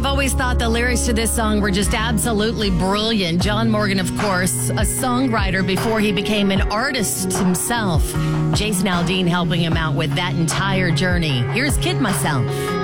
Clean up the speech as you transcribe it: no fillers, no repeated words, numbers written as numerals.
I've always thought the lyrics to this song were just absolutely brilliant. John Morgan, of course, a songwriter before he became an artist himself. Jason Aldean helping him out with that entire journey. Here's Kid Myself.